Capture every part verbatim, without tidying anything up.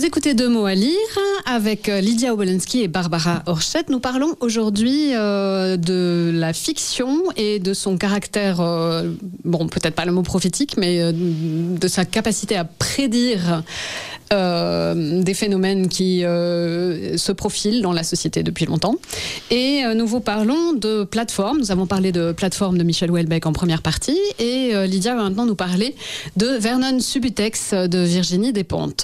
Vous écoutez Deux mots à lire avec Lydia Obolensky et Barbara Horschet. Nous parlons aujourd'hui euh, de la fiction et de son caractère, euh, bon, peut-être pas le mot prophétique, mais euh, de sa capacité à prédire euh, des phénomènes qui euh, se profilent dans la société depuis longtemps. Et euh, nous vous parlons de plateformes. Nous avons parlé de plateformes de Michel Houellebecq en première partie. Et euh, Lydia va maintenant nous parler de Vernon Subutex de Virginie Despentes.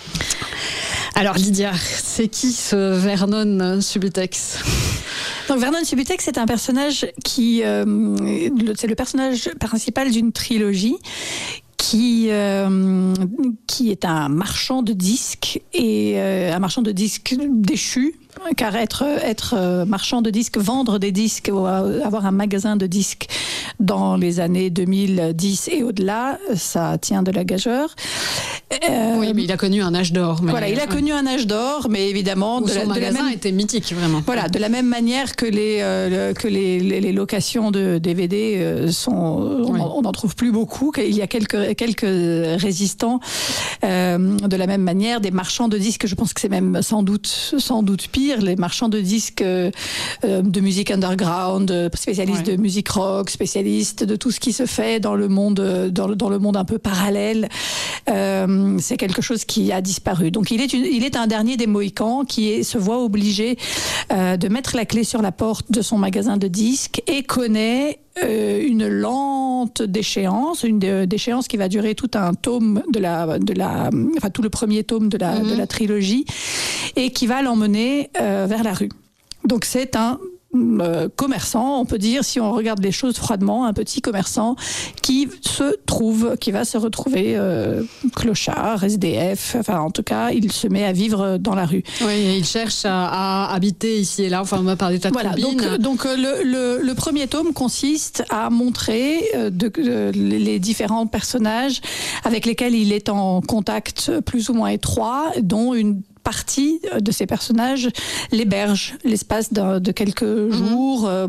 Alors Lydia, c'est qui ce Vernon Subutex ? Donc Vernon Subutex, c'est un personnage qui, euh, c'est le personnage principal d'une trilogie qui euh, qui est un marchand de disques et euh, un marchand de disques déchu. Car être, être marchand de disques, vendre des disques, ou avoir un magasin de disques dans les années deux mille dix et au-delà, ça tient de la gageure. Euh, oui, mais il a connu un âge d'or. Mais voilà, il a ouais. connu un âge d'or, mais évidemment... Où de son la, magasin de la même, était mythique, vraiment. Voilà, de la même manière que les, euh, que les, les, les locations de D V D euh, sont... Oui. On n'en trouve plus beaucoup, il y a quelques, quelques résistants. Euh, de la même manière, des marchands de disques, je pense que c'est même sans doute, sans doute pire, les marchands de disques euh, de musique underground, spécialistes ouais. de musique rock, spécialistes de tout ce qui se fait dans le monde, dans le, dans le monde un peu parallèle. Euh, c'est quelque chose qui a disparu. Donc il est, une, il est un dernier des Mohicans qui est, se voit obligé euh, de mettre la clé sur la porte de son magasin de disques et connaît Euh, une lente déchéance, une dé- déchéance qui va durer tout un tome de la, de la, enfin tout le premier tome de la, mmh. de la trilogie, et qui va l'emmener euh, vers la rue. Donc c'est un euh, commerçant, on peut dire, si on regarde les choses froidement, un petit commerçant qui se trouve, qui va se retrouver euh, clochard, S D F, enfin en tout cas, il se met à vivre dans la rue. Oui, et il cherche à, à habiter ici et là, enfin on va parler de ta voilà, tribune. Donc, donc le, le, le premier tome consiste à montrer euh, de, de, les différents personnages avec lesquels il est en contact plus ou moins étroit, dont une partie de ces personnages l'héberge l'espace de, de quelques jours. Euh,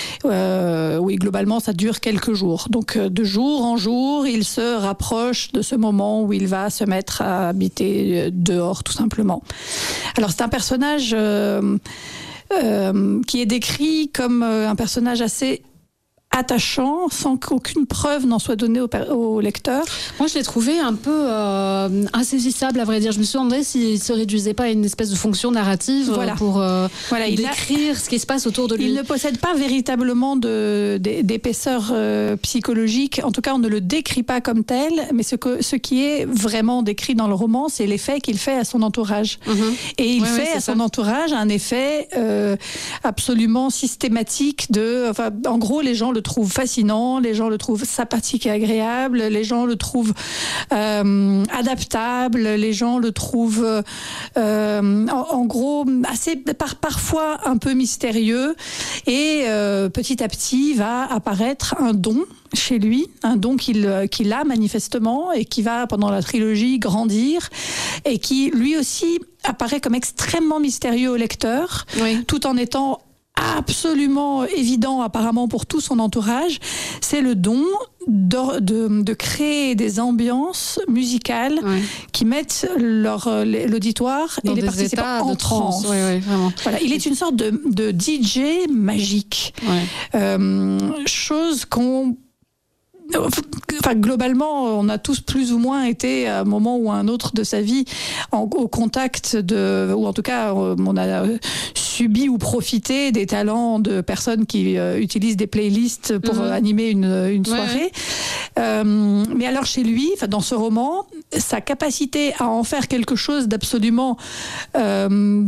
euh, oui, globalement, ça dure quelques jours. Donc, de jour en jour, il se rapproche de ce moment où il va se mettre à habiter dehors, tout simplement. Alors, c'est un personnage euh, euh, qui est décrit comme un personnage assez attachant, sans qu'aucune preuve n'en soit donnée au, au lecteur. Moi, je l'ai trouvé un peu euh, insaisissable, à vrai dire. Je me suis demandé s'il se réduisait pas à une espèce de fonction narrative voilà. pour euh, voilà, décrire a... ce qui se passe autour de lui. Il ne possède pas véritablement de, d'épaisseur euh, psychologique. En tout cas, on ne le décrit pas comme tel, mais ce, que, ce qui est vraiment décrit dans le roman, c'est l'effet qu'il fait à son entourage. Mm-hmm. Et il ouais, fait ouais, à son ça. entourage un effet euh, absolument systématique de... Enfin, en gros, les gens le trouvent fascinant, les gens le trouvent sympathique et agréable, les gens le trouvent euh, adaptable, les gens le trouvent euh, en, en gros assez par, parfois un peu mystérieux, et euh, petit à petit va apparaître un don chez lui, un don qu'il, qu'il a manifestement et qui va pendant la trilogie grandir et qui lui aussi apparaît comme extrêmement mystérieux au lecteur, oui. tout en étant absolument évident apparemment pour tout son entourage. C'est le don de, de, de créer des ambiances musicales ouais. qui mettent leur, l'auditoire dans et les participants en transe. Oui, oui, vraiment. Voilà, il est une sorte de, de D J magique. Ouais. Euh, chose qu'on... Enfin, globalement, on a tous plus ou moins été à un moment ou à un autre de sa vie en, au contact de, ou en tout cas, on a subi ou profité des talents de personnes qui euh, utilisent des playlists pour mmh. euh, animer une, une soirée. Ouais. Euh, mais alors chez lui, enfin dans ce roman, sa capacité à en faire quelque chose d'absolument euh,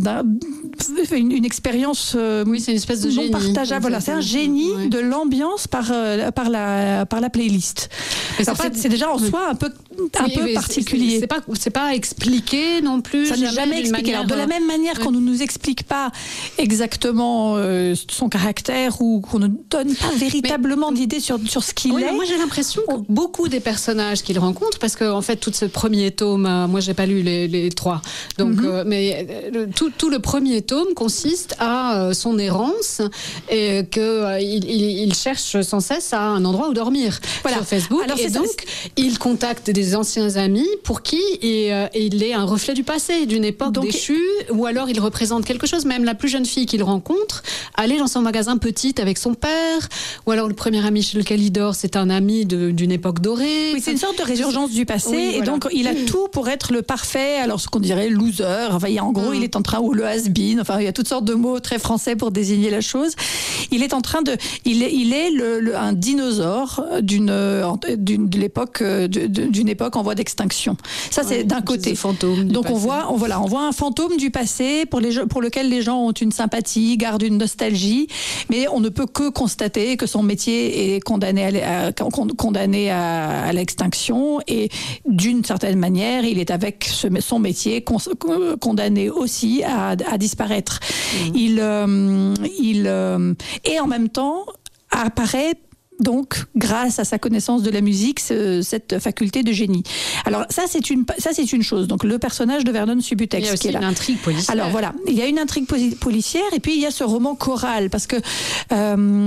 une, une expérience euh, oui, c'est une espèce de non génie, partageable. Voilà, c'est un génie ouais. de l'ambiance par euh, par la par la playlist. Mais c'est, pas, c'est déjà en soi un peu un oui, peu particulier. C'est, c'est pas c'est pas expliqué non plus. Ça n'est jamais, jamais expliqué. Alors, de la même manière ouais. qu'on ne nous explique pas exactement euh, son caractère ou qu'on ne donne pas véritablement mais, d'idée sur sur ce qu'il oui, est. Moi j'ai l'impression que beaucoup des personnages qu'il rencontre, parce que en fait toute ce, premier tome. Euh, moi, j'ai pas lu les, les trois. Donc, mm-hmm. euh, mais euh, tout, tout le premier tome consiste à euh, son errance et que euh, il, il, il cherche sans cesse à un endroit où dormir voilà. sur Facebook. Alors, et donc, ça, il contacte des anciens amis pour qui il, euh, il est un reflet du passé, d'une époque donc, déchue, ou alors il représente quelque chose. Même la plus jeune fille qu'il rencontre, allait dans son magasin petite avec son père, ou alors le premier ami chez lequel il dort, c'est un ami de, d'une époque dorée. Oui, c'est une sorte de résurgence du passé, oui, et voilà. donc il a tout pour être le parfait, alors ce qu'on dirait loser, enfin, il y a, en gros mmh. il est en train, ou le has-been, enfin il y a toutes sortes de mots très français pour désigner la chose. Il est en train de, il est, il est le, le, un dinosaure d'une, d'une, de l'époque, d'une époque en voie d'extinction. Ça, c'est ouais, d'un côté. Fantôme donc passé. on voit, on, voilà, on voit un fantôme du passé pour, les, pour lequel les gens ont une sympathie, gardent une nostalgie, mais on ne peut que constater que son métier est condamné à, à, condamné à, à l'extinction, et d'une certaine manière, il est avec ce, son métier con, condamné aussi à, à disparaître. Mmh. Il, euh, il euh, et en même temps apparaît donc, grâce à sa connaissance de la musique, ce, cette faculté de génie. Alors ça, c'est une ça c'est une chose. Donc le personnage de Vernon Subutex. Il y a aussi qui est là. Une intrigue policière. Alors voilà, il y a une intrigue policière et puis il y a ce roman choral parce que euh,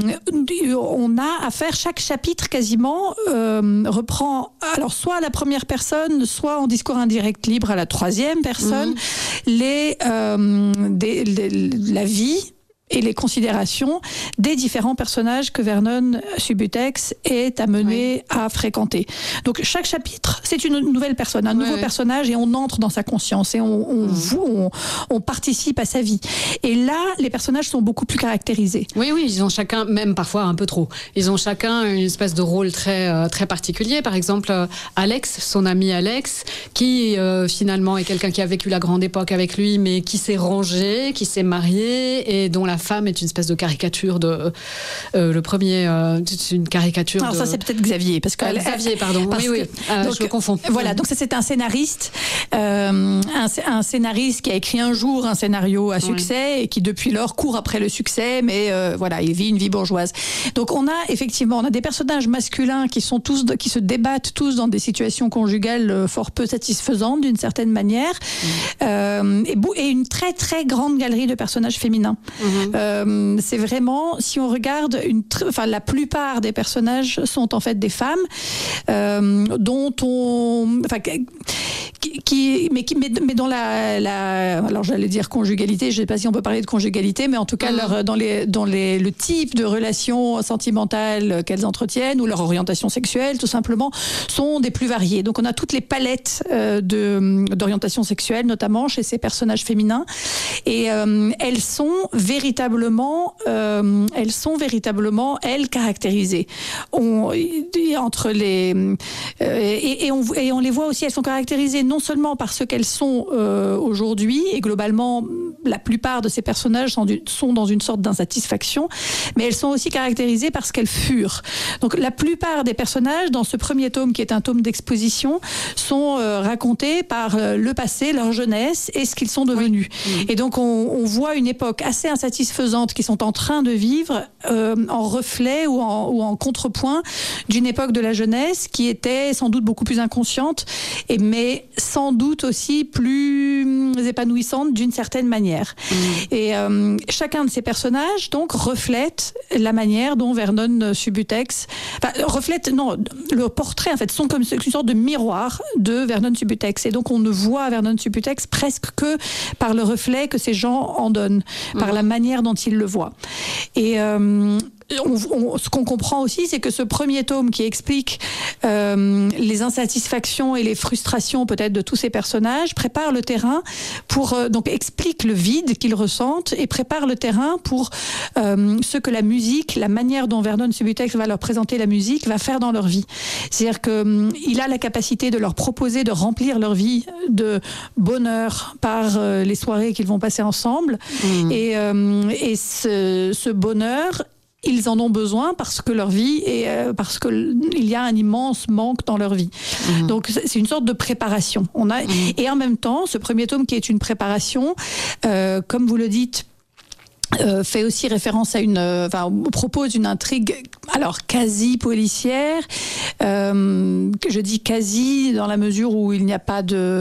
on a à faire chaque chapitre quasiment euh, reprend alors soit à la première personne, soit en discours indirect libre à la troisième personne mmh. les, euh, des, les la vie et les considérations des différents personnages que Vernon Subutex est amené oui. à fréquenter. Donc chaque chapitre, c'est une nouvelle personne, un oui, nouveau oui. personnage, et on entre dans sa conscience et on, on, mmh. on, on participe à sa vie. Et là, les personnages sont beaucoup plus caractérisés. Oui, oui, ils ont chacun, même parfois un peu trop, ils ont chacun une espèce de rôle très, euh, très particulier. Par exemple, euh, Alex, son ami Alex, qui euh, finalement est quelqu'un qui a vécu la grande époque avec lui, mais qui s'est rangé, qui s'est marié et dont la femme est une espèce de caricature de euh, le premier euh, c'est une caricature alors de... ça c'est peut-être Xavier parce que euh, Xavier pardon parce oui que, oui euh, donc, je le confonds voilà donc ça c'est un scénariste euh, un, un scénariste qui a écrit un jour un scénario à succès oui. et qui depuis lors court après le succès, mais euh, voilà il vit une vie bourgeoise. Donc on a effectivement on a des personnages masculins qui sont tous qui se débattent tous dans des situations conjugales fort peu satisfaisantes d'une certaine manière mmh. euh, et, et une très très grande galerie de personnages féminins. Mmh. Euh, c'est vraiment, si on regarde, une tr- enfin, la plupart des personnages sont en fait des femmes euh, dont on... Enfin, qui, qui, mais, qui, mais, mais dans la, la... Alors j'allais dire conjugalité, je ne sais pas si on peut parler de conjugalité, mais en tout cas mmh. leur, dans, les, dans les, le type de relations sentimentales qu'elles entretiennent ou leur orientation sexuelle, tout simplement, sont des plus variées. Donc on a toutes les palettes euh, de, d'orientation sexuelle, notamment chez ces personnages féminins. Et euh, elles sont véritablement, euh, elles sont véritablement, elles, caractérisées. On, entre les, euh, et, et, on, et on les voit aussi, elles sont caractérisées non seulement par ce qu'elles sont euh, aujourd'hui, et globalement, la plupart de ces personnages sont, du, sont dans une sorte d'insatisfaction, mais elles sont aussi caractérisées par ce qu'elles furent. Donc la plupart des personnages, dans ce premier tome, qui est un tome d'exposition, sont euh, racontés par euh, le passé, leur jeunesse, et ce qu'ils sont devenus. Oui. Mmh. Et donc on, on voit une époque assez insatisfaisante qu'ils sont en train de vivre euh, en reflet ou en, ou en contrepoint d'une époque de la jeunesse qui était sans doute beaucoup plus inconsciente, et, mais sans doute aussi plus épanouissante d'une certaine manière. Mmh. Et euh, chacun de ces personnages donc reflète la manière dont Vernon Subutex, enfin reflète non le portrait en fait sont comme une sorte de miroir de Vernon Subutex, et donc on ne voit Vernon Subutex presque que par le reflet que ces gens en donnent, mmh. par la manière dont ils le voient. Et euh, On, on, ce qu'on comprend aussi, c'est que ce premier tome qui explique euh, les insatisfactions et les frustrations peut-être de tous ces personnages prépare le terrain pour euh, donc explique le vide qu'ils ressentent et prépare le terrain pour euh, ce que la musique, la manière dont Vernon Subutex va leur présenter la musique, va faire dans leur vie. C'est-à-dire que euh, il a la capacité de leur proposer de remplir leur vie de bonheur par euh, les soirées qu'ils vont passer ensemble, mmh. et, euh, et ce, ce bonheur, ils en ont besoin parce que leur vie est, euh, parce que il y a un immense manque dans leur vie. Mmh. Donc c'est une sorte de préparation. On a mmh. et en même temps, ce premier tome qui est une préparation, euh, comme vous le dites, Euh, fait aussi référence à une, euh, enfin, propose une intrigue, alors quasi policière, euh, que je dis quasi dans la mesure où il n'y a pas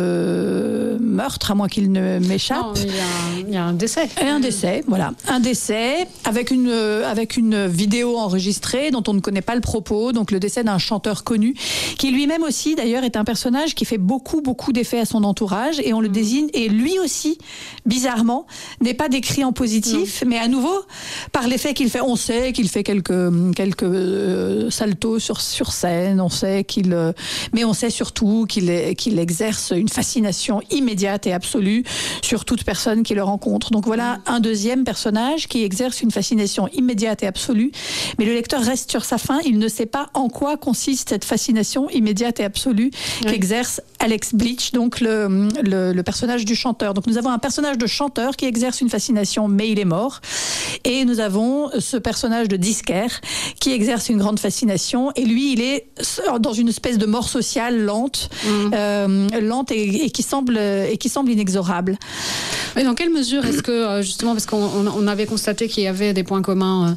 de meurtre, à moins qu'il ne m'échappe. Non, il y a, il y a un décès. Et un décès, voilà, un décès avec une avec une vidéo enregistrée dont on ne connaît pas le propos, donc le décès d'un chanteur connu, qui lui-même aussi d'ailleurs est un personnage qui fait beaucoup beaucoup d'effets à son entourage, et on le désigne, et lui aussi, bizarrement, n'est pas décrit en positif. Non. Mais à nouveau, par l'effet qu'il fait, on sait qu'il fait quelques quelques euh, saltos sur sur scène, on sait qu'il, euh, mais on sait surtout qu'il est, qu'il exerce une fascination immédiate et absolue sur toute personne qui le rencontre. Donc voilà un deuxième personnage qui exerce une fascination immédiate et absolue, mais le lecteur reste sur sa faim. Il ne sait pas en quoi consiste cette fascination immédiate et absolue oui. qu'exerce Alex Bleach, donc le, le le personnage du chanteur. Donc nous avons un personnage de chanteur qui exerce une fascination, mais il est mort. Et nous avons ce personnage de disquaire qui exerce une grande fascination, et lui il est dans une espèce de mort sociale lente, mmh. euh, lente et, et qui semble et qui semble inexorable. Mais dans quelle mesure est-ce que justement, parce qu'on on avait constaté qu'il y avait des points communs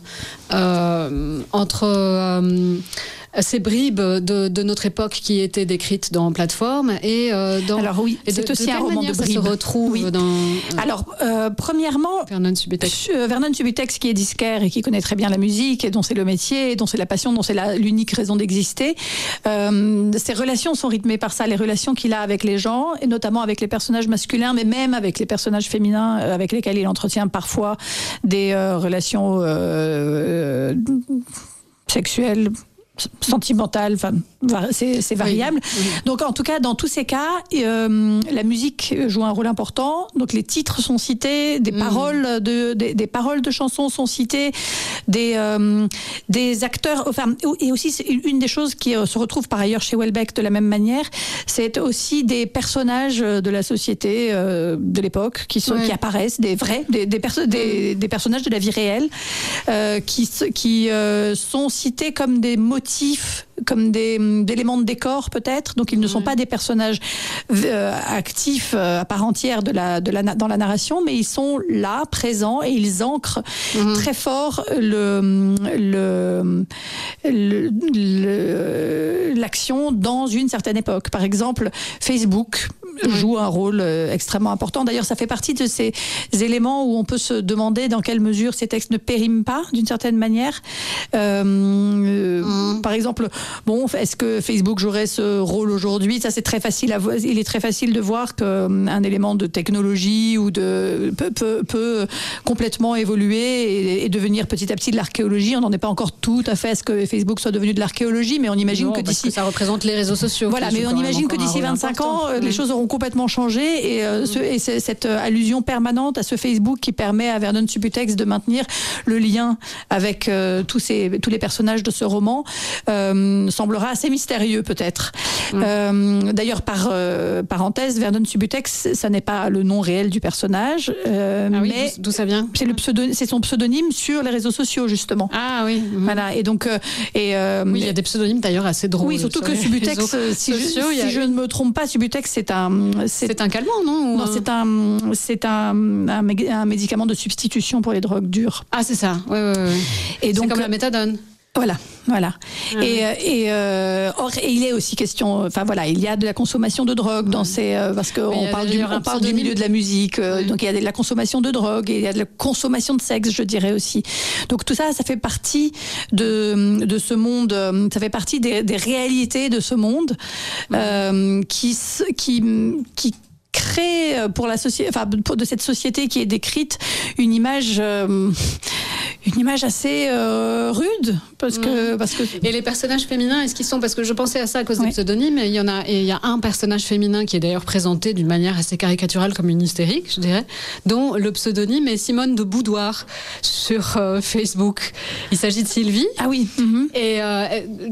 euh, entre euh, ces bribes de, de notre époque qui étaient décrites dans Plateforme et euh, dans. Alors oui, et c'est de, aussi de un roman de bribes. Ça se retrouve oui. dans. Euh, Alors euh, premièrement, Vernon Subutex. Vernon Subutex qui est disquaire et qui connaît très bien la musique et dont c'est le métier, et dont c'est la passion, dont c'est la, l'unique raison d'exister. Euh, ses relations sont rythmées par ça, les relations qu'il a avec les gens, et notamment avec les personnages masculins, mais même avec les personnages féminins euh, avec lesquels il entretient parfois des euh, relations euh, euh, sexuelles, sentimentale, enfin, c'est, c'est variable. Oui, oui. Donc, en tout cas, dans tous ces cas, euh, la musique joue un rôle important. Donc, les titres sont cités, des mmh. paroles de, des, des paroles de chansons sont citées, des, euh, des acteurs, enfin, et aussi, c'est une des choses qui se retrouve par ailleurs chez Houellebecq de la même manière, c'est aussi des personnages de la société euh, de l'époque qui, sont, oui. qui apparaissent, des vrais, des, des, perso- des, des personnages de la vie réelle, euh, qui, qui euh, sont cités comme des motifs, comme des, des éléments de décor peut-être, donc ils ne sont pas des personnages euh, actifs euh, à part entière de la, de la, dans la narration, mais ils sont là, présents, et ils ancrent mmh. très fort le, le, le, le, l'action dans une certaine époque. Par exemple, Facebook joue un rôle euh, extrêmement important. D'ailleurs, ça fait partie de ces éléments où on peut se demander dans quelle mesure ces textes ne périment pas d'une certaine manière. Euh, mmh. Par exemple, bon, est-ce que Facebook jouerait ce rôle aujourd'hui ? Ça, c'est très facile à voir. Il est très facile de voir qu'un élément de technologie ou de peut, peut, peut complètement évoluer et, et devenir petit à petit de l'archéologie. On n'en est pas encore tout à fait à ce que Facebook soit devenu de l'archéologie, mais on imagine non, que d'ici que ça représente les réseaux sociaux. Voilà, mais on imagine que d'ici vingt-cinq ans, mmh. les choses auront complètement changé, et, euh, mmh. ce, et c'est cette allusion permanente à ce Facebook qui permet à Vernon Subutex de maintenir le lien avec euh, tous ces tous les personnages de ce roman. Euh, semblera assez mystérieux peut-être. Mmh. Euh, d'ailleurs, par euh, parenthèse, Vernon Subutex, ça n'est pas le nom réel du personnage, euh, ah oui, mais d'où, d'où ça vient ? C'est, le pseudo- c'est son pseudonyme sur les réseaux sociaux justement. Ah oui. Mmh. Voilà. Et donc, euh, et euh, oui, il y a des pseudonymes d'ailleurs assez drôles. Oui, surtout que Subutex, si, sociaux, je, si je ne me trompe pas, Subutex, c'est un, c'est, c'est un calmant, non ? Non, un... c'est un, c'est un, un, un médicament de substitution pour les drogues dures. Ah, c'est ça. Oui, oui, oui. Et donc, c'est comme la méthadone. Voilà, voilà. Mmh. Et, et, euh, or, et il est aussi question, enfin voilà, il y a de la consommation de drogue dans ces, euh, parce qu'on parle, du, on parle du milieu de la musique, euh, mmh. donc il y a de la consommation de drogue et il y a de la consommation de sexe, je dirais aussi. Donc tout ça, ça fait partie de de ce monde, ça fait partie des, des réalités de ce monde mmh. euh, qui qui qui crée pour la société, enfin pour de cette société qui est décrite une image. Euh, Une image assez euh, rude, parce que, mmh. parce que... Et les personnages féminins, est-ce qu'ils sont... Parce que je pensais à ça à cause ouais. des pseudonymes, et il y en a, et il y a un personnage féminin qui est d'ailleurs présenté d'une manière assez caricaturale comme une hystérique, je dirais, dont le pseudonyme est Simone de Boudoir sur euh, Facebook. Il s'agit de Sylvie. Ah oui. Mmh. Et euh,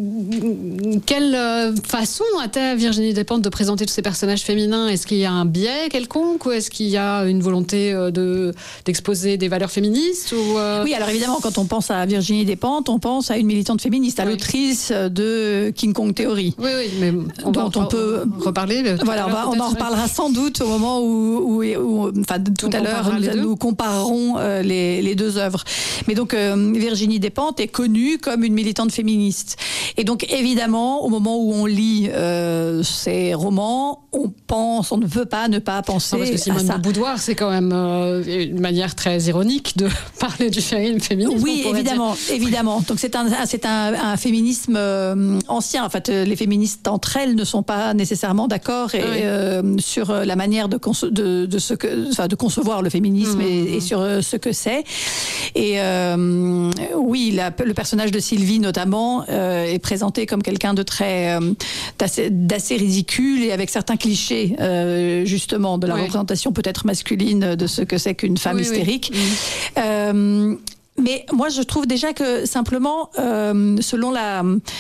quelle façon a-t-elle Virginie Despentes de présenter tous ces personnages féminins ? Est-ce qu'il y a un biais quelconque, ou est-ce qu'il y a une volonté de, d'exposer des valeurs féministes ou euh... Oui, alors évidemment, évidemment, quand on pense à Virginie Despentes, on pense à une militante féministe, à oui. l'autrice de King Kong Theory. Oui, oui, mais on dont va on peut reparler. Voilà, on, va, on en reparlera sans doute au moment où, où, où enfin, tout on à l'heure, nous comparerons euh, les, les deux œuvres. Mais donc, euh, Virginie Despentes est connue comme une militante féministe. Et donc, évidemment, au moment où on lit euh, ces romans, on pense, on ne veut pas ne pas penser non, parce que Simone à ça. de Beauvoir, c'est quand même euh, une manière très ironique de parler du féminisme. Oui, évidemment, dire. évidemment. Donc c'est un, c'est un, un féminisme euh, ancien. En fait, les féministes entre elles ne sont pas nécessairement d'accord et, oui. euh, sur la manière de, conce- de, de, ce que, enfin, de concevoir le féminisme mmh. et, et sur euh, ce que c'est. Et euh, oui, la, le personnage de Sylvie notamment euh, est présenté comme quelqu'un de très euh, d'assez, d'assez ridicule et avec certains clichés euh, justement de la oui. représentation peut-être masculine de ce que c'est qu'une femme oui, hystérique. Oui. Mmh. Euh, Mais moi, je trouve déjà que simplement, euh, selon la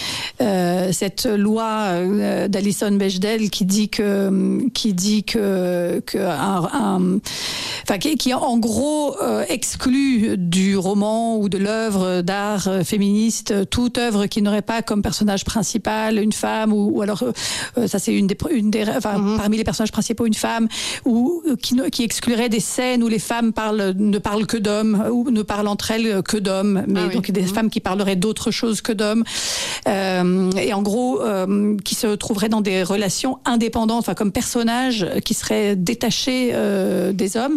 euh, cette loi euh, d'Alison Bechdel qui dit que qui dit que, que un, un, enfin qui, qui en gros euh, exclut du roman ou de l'œuvre d'art féministe toute œuvre qui n'aurait pas comme personnage principal une femme ou, ou alors euh, ça c'est une des une des enfin mm-hmm. parmi les personnages principaux une femme ou qui qui exclurait des scènes où les femmes parlent ne parlent que d'hommes ou ne parlent entre elles que d'hommes, mais ah oui. donc des mmh. femmes qui parleraient d'autre chose que d'hommes, euh, et en gros euh, qui se trouveraient dans des relations indépendantes, enfin comme personnages qui seraient détachés euh, des hommes.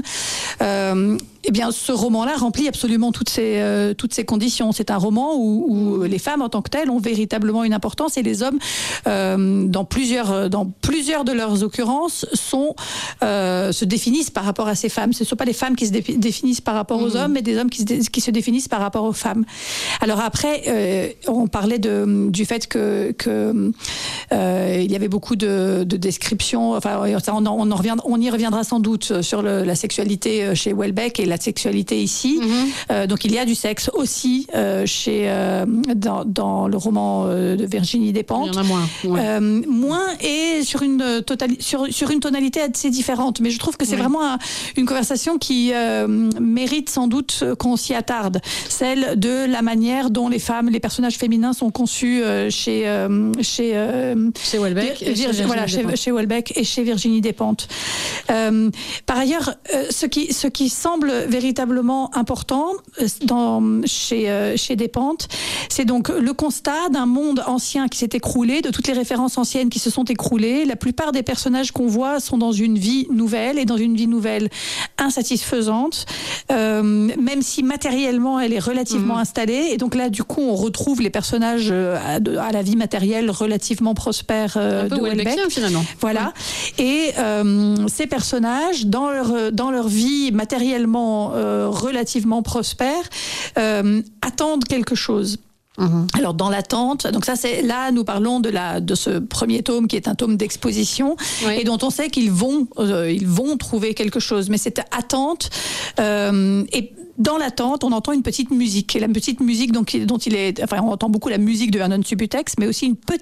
Euh, Eh bien, ce roman-là remplit absolument toutes ces euh, toutes ces conditions. C'est un roman où, où les femmes en tant que telles ont véritablement une importance et les hommes, euh, dans plusieurs dans plusieurs de leurs occurrences, sont euh, se définissent par rapport à ces femmes. Ce ne sont pas les femmes qui se dé- définissent par rapport aux mmh. hommes, mais des hommes qui se, dé- qui se définissent par rapport aux femmes. Alors après, euh, on parlait de du fait que que euh, il y avait beaucoup de, de descriptions. Enfin, on, en, on en revient, on y reviendra sans doute sur le, la sexualité chez Houellebecq et la sexualité ici. Mm-hmm. Euh, donc il y a du sexe aussi euh, chez euh, dans, dans le roman euh, de Virginie Despentes. Il y en a moins. Ouais. Euh, moins et sur une totali- sur sur une tonalité assez différente. Mais je trouve que c'est oui. vraiment un, une conversation qui euh, mérite sans doute qu'on s'y attarde. Celle de la manière dont les femmes, les personnages féminins sont conçus euh, chez euh, chez euh, chez Houellebecq, et Vir- chez, voilà, chez, chez Houellebecq et chez Virginie Despentes. Euh, par ailleurs, euh, ce qui ce qui semble véritablement important dans, chez, euh, chez Despentes, c'est donc le constat d'un monde ancien qui s'est écroulé, de toutes les références anciennes qui se sont écroulées. La plupart des personnages qu'on voit sont dans une vie nouvelle et dans une vie nouvelle insatisfaisante, euh, même si matériellement elle est relativement mmh. installée. Et donc là, du coup, on retrouve les personnages à, à la vie matérielle relativement prospère euh, de Houellebecq. Finalement. Voilà. Ouais. Et euh, ces personnages, dans leur, dans leur vie matériellement Euh, relativement prospère, euh, attendent quelque chose. Mmh. Alors dans l'attente, donc ça c'est là nous parlons de la de ce premier tome qui est un tome d'exposition oui. et dont on sait qu'ils vont euh, ils vont trouver quelque chose, mais cette attente euh, et dans l'attente, on entend une petite musique. Et la petite musique donc, dont il est, enfin, on entend beaucoup la musique de Vernon Subutex, mais aussi une petite